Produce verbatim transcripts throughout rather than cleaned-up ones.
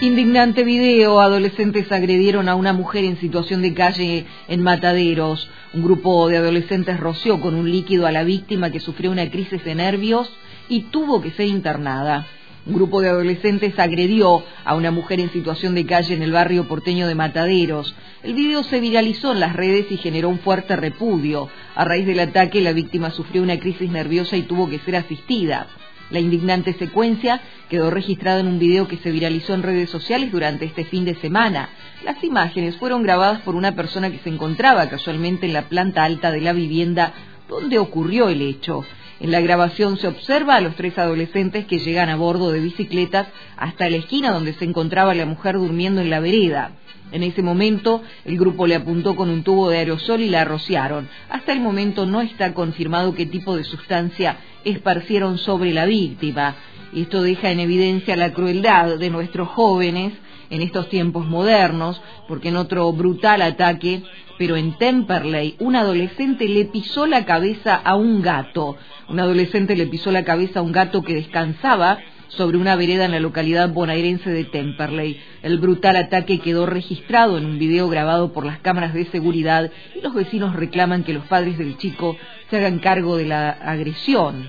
Indignante video, adolescentes agredieron a una mujer en situación de calle en Mataderos. Un grupo de adolescentes roció con un líquido a la víctima que sufrió una crisis de nervios y tuvo que ser internada. Un grupo de adolescentes agredió a una mujer en situación de calle en el barrio porteño de Mataderos. El video se viralizó en las redes y generó un fuerte repudio. A raíz del ataque, la víctima sufrió una crisis nerviosa y tuvo que ser asistida. La indignante secuencia quedó registrada en un video que se viralizó en redes sociales durante este fin de semana. Las imágenes fueron grabadas por una persona que se encontraba casualmente en la planta alta de la vivienda donde ocurrió el hecho. En la grabación se observa a los tres adolescentes que llegan a bordo de bicicletas hasta la esquina donde se encontraba la mujer durmiendo en la vereda. En ese momento, el grupo le apuntó con un tubo de aerosol y la rociaron. Hasta el momento no está confirmado qué tipo de sustancia esparcieron sobre la víctima. Esto deja en evidencia la crueldad de nuestros jóvenes en estos tiempos modernos, porque en otro brutal ataque, pero en Temperley, un adolescente le pisó la cabeza a un gato. Un adolescente le pisó la cabeza a un gato que descansaba sobre una vereda en la localidad bonaerense de Temperley. El brutal ataque quedó registrado en un video grabado por las cámaras de seguridad y los vecinos reclaman que los padres del chico se hagan cargo de la agresión.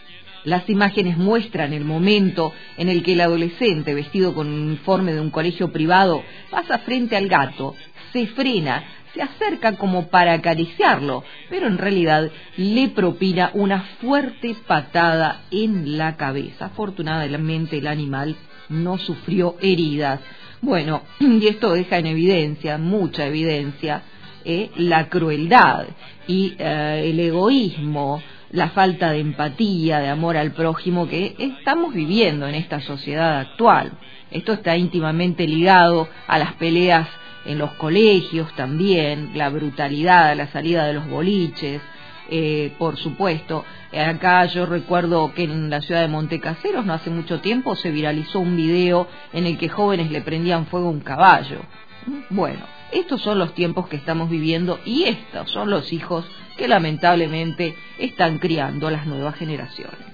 Las imágenes muestran el momento en el que el adolescente, vestido con un uniforme de un colegio privado, pasa frente al gato, se frena, se acerca como para acariciarlo, pero en realidad le propina una fuerte patada en la cabeza. Afortunadamente el animal no sufrió heridas. Bueno, y esto deja en evidencia, mucha evidencia, eh, la crueldad y eh, el egoísmo, la falta de empatía, de amor al prójimo que estamos viviendo en esta sociedad actual. Esto está íntimamente ligado a las peleas en los colegios también, la brutalidad, la salida de los boliches, eh, por supuesto. Acá yo recuerdo que en la ciudad de Montecaseros no hace mucho tiempo se viralizó un video en el que jóvenes le prendían fuego a un caballo. Bueno, estos son los tiempos que estamos viviendo y estos son los hijos que lamentablemente están criando a las nuevas generaciones.